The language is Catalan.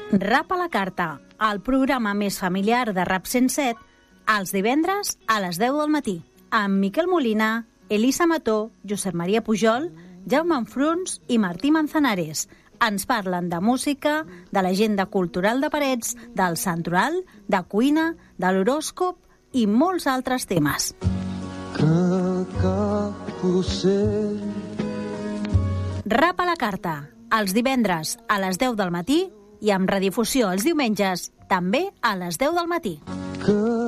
Rap a la carta, el programa més familiar de Rap 107, els divendres a les 10 del matí, amb Miquel Molina, Elisa Mató, Josep Maria Pujol, Jaume Enfruns i Martí Manzanares. Ens parlen de música, de l'agenda cultural de Parets, del santoral, de cuina, de l'horòscop i molts altres temes. Rap a la carta, els divendres a les 10 del matí i amb redifusió els diumenges, també a les 10 del matí.